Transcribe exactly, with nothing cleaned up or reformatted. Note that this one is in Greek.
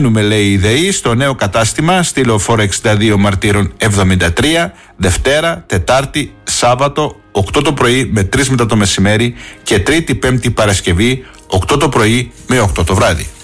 Μένουμε, λέει η ΔΕΗ, στο νέο κατάστημα στη Λεωφόρο εξήντα δύο Μαρτύρων εβδομήντα τρία, Δευτέρα, Τετάρτη, Σάββατο οκτώ το πρωί με τρεις μετά το μεσημέρι και Τρίτη, Πέμπτη, Παρασκευή οκτώ το πρωί με οκτώ το βράδυ.